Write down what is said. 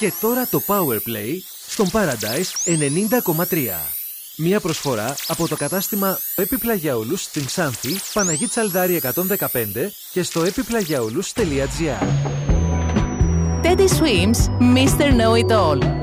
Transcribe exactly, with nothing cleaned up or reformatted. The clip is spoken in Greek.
Και τώρα το Powerplay στον Paradise ενενήντα κόμμα τρία. Μία προσφορά από το κατάστημα Επιπλαγιαούλους στην Ξάνθη, Παναγή Τσαλδάρη εκατόν δεκαπέντε και στο επιπλαγιαούλους τελεία τζι άρ. Teddy Swims, μίστερ Know It All.